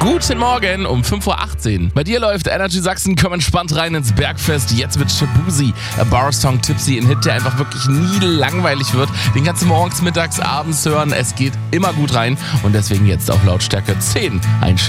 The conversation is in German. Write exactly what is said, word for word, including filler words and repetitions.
Guten Morgen um fünf Uhr achtzehn. Bei dir läuft Energy Sachsen, komm entspannt rein ins Bergfest. Jetzt mit Shabuzi, a Bar-Song Tipsy, ein Hit, der einfach wirklich nie langweilig wird. Den kannst du morgens, mittags, abends hören. Es geht immer gut rein und deswegen jetzt auf Lautstärke zehn einstellen.